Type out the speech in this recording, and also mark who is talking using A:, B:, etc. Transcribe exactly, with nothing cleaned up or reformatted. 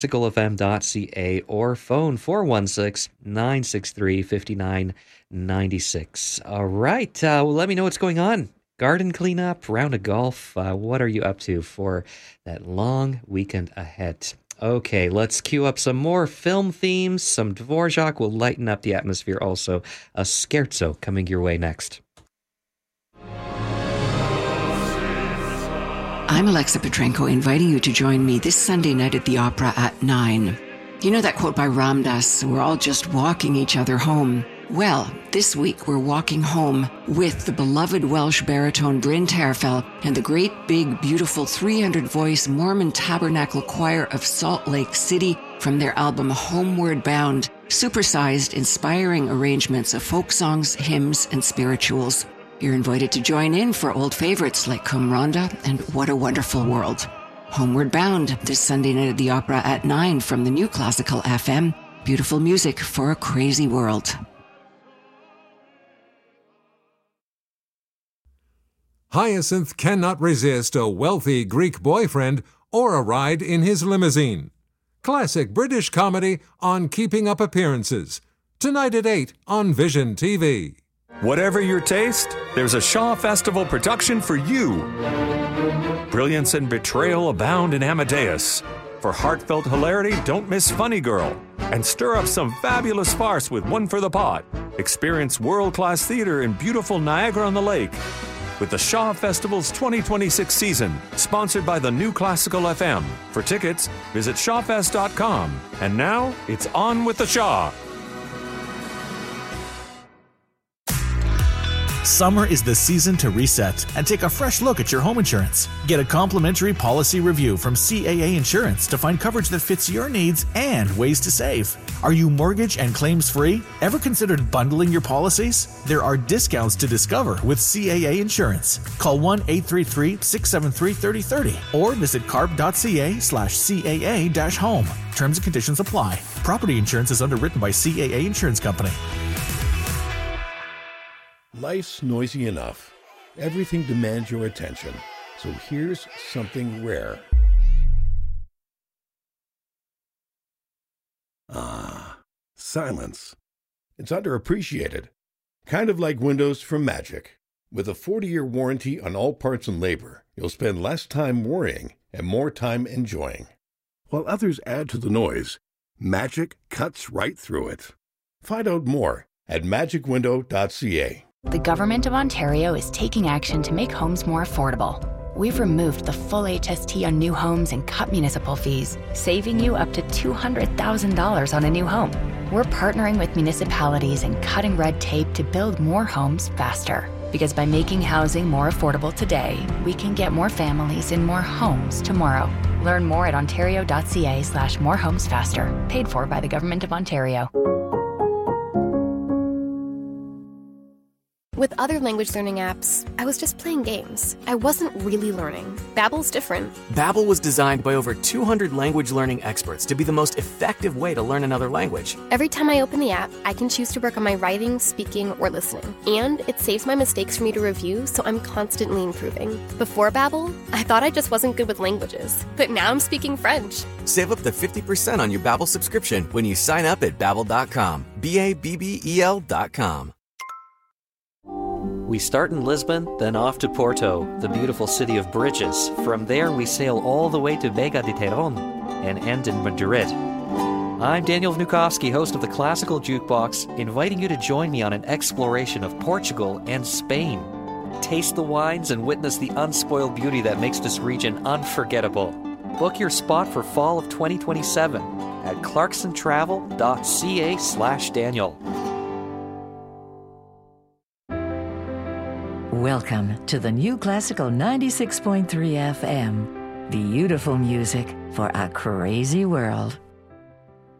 A: classical f m dot c a or phone four one six, nine six three, five nine nine six. All right, uh, well, let me know what's going on. Garden cleanup, round of golf. Uh, what are you up to for that long weekend ahead? Okay, let's cue up some more film themes. Some Dvorak will lighten up the atmosphere also. A scherzo coming your way next.
B: I'm Alexa Petrenko, inviting you to join me this Sunday night at the Opera at nine. You know that quote by Ram Dass, we're all just walking each other home. Well, this week we're walking home with the beloved Welsh baritone Bryn Terfel and the great, big, beautiful three hundred voice Mormon Tabernacle Choir of Salt Lake City from their album Homeward Bound, supersized, inspiring arrangements of folk songs, hymns, and spirituals. You're invited to join in for old favorites like Cum Ronda and What a Wonderful World. Homeward Bound, this Sunday night at the Opera at nine from the new Classical F M. Beautiful music for a crazy world.
C: Hyacinth cannot resist a wealthy Greek boyfriend or a ride in his limousine. Classic British comedy on Keeping Up Appearances. Tonight at eight on Vision T V.
D: Whatever your taste, there's a Shaw Festival production for you. Brilliance and betrayal abound in Amadeus. For heartfelt hilarity, don't miss Funny Girl. And stir up some fabulous farce with One for the Pot. Experience world-class theater in beautiful Niagara-on-the-Lake. With the Shaw Festival's twenty twenty-six season, sponsored by the new Classical F M. For tickets, visit shawfest dot com. And now, it's on with the Shaw.
E: Summer is the season to reset and take a fresh look at your home insurance. Get a complimentary policy review from C A A Insurance to find coverage that fits your needs and ways to save. Are you mortgage and claims free? Ever considered bundling your policies? There are discounts to discover with C A A Insurance. Call one eight three three, six seven three, three zero three zero or visit carb.ca slash CAA dash home. Terms and conditions apply. Property insurance is underwritten by C A A Insurance Company.
F: Life's noisy enough. Everything demands your attention. So here's something rare. Ah, silence. It's underappreciated. Kind of like Windows from Magic. With a forty-year warranty on all parts and labor, you'll spend less time worrying and more time enjoying. While others add to the noise, Magic cuts right through it. Find out more at magic window dot c a.
G: The Government of Ontario is taking action to make homes more affordable. We've removed the full H S T on new homes and cut municipal fees, saving you up to two hundred thousand dollars on a new home. We're partnering with municipalities and cutting red tape to build more homes faster. Because by making housing more affordable today, we can get more families in more homes tomorrow. Learn more at ontario.ca slash more homes faster. Paid for by the Government of Ontario.
H: With other language learning apps, I was just playing games. I wasn't really learning. Babbel's different.
I: Babbel was designed by over two hundred language learning experts to be the most effective way to learn another language.
H: Every time I open the app, I can choose to work on my writing, speaking, or listening. And it saves my mistakes for me to review, so I'm constantly improving. Before Babbel, I thought I just wasn't good with languages. But now I'm speaking French.
I: Save up to fifty percent on your Babbel subscription when you sign up at babbel dot com. B A B B E L dot com.
A: We start in Lisbon, then off to Porto, the beautiful city of bridges. From there, we sail all the way to Vega de Terón and end in Madrid. I'm Daniel Vnukovsky, host of the Classical Jukebox, inviting you to join me on an exploration of Portugal and Spain. Taste the wines and witness the unspoiled beauty that makes this region unforgettable. Book your spot for fall of twenty twenty-seven at clarksontravel.ca slash Daniel.
J: Welcome to the new Classical ninety-six point three F M. Beautiful music for a crazy world.